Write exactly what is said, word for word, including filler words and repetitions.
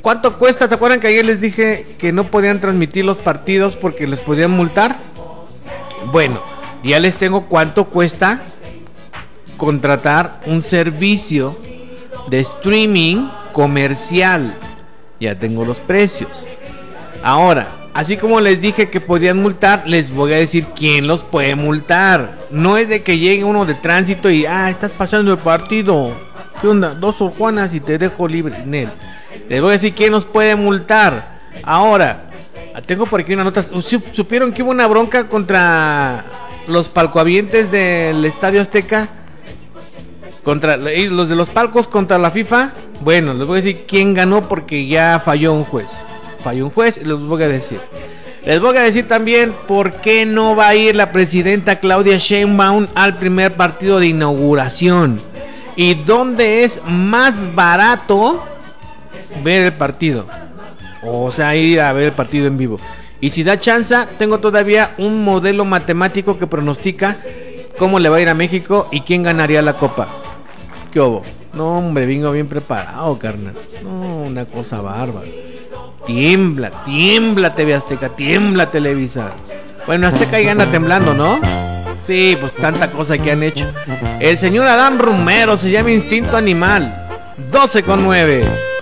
¿Cuánto cuesta? ¿Se acuerdan que ayer les dije que no podían transmitir los partidos porque les podían multar? Bueno, ya les tengo cuánto cuesta contratar un servicio de streaming comercial. Ya tengo los precios. Ahora, así como les dije que podían multar, les voy a decir quién los puede multar. No es de que llegue uno de tránsito y, ah, estás pasando el partido. ¿Qué onda? Dos Sor Juanas y te dejo libre. Nel. Les voy a decir quién nos puede multar. Ahora, tengo por aquí una nota. ¿Supieron que hubo una bronca contra los palcoavientes del Estadio Azteca? Contra los de los palcos contra la FIFA. Bueno, les voy a decir quién ganó porque ya falló un juez. Falló un juez y les voy a decir. Les voy a decir también por qué no va a ir la presidenta Claudia Sheinbaum al primer partido de inauguración. Y dónde es más barato ver el partido. O sea, ir a ver el partido en vivo. Y si da chance, tengo todavía un modelo matemático que pronostica cómo le va a ir a México y quién ganaría la copa. ¿Qué hubo? No, hombre, vengo bien preparado, carnal. No, una cosa bárbara. Tiembla, tiembla T V Azteca, tiembla Televisa. Bueno, Azteca ya anda temblando, ¿no? Sí, pues tanta cosa que han hecho. El señor Adán Romero se llama Instinto Animal. doce con nueve.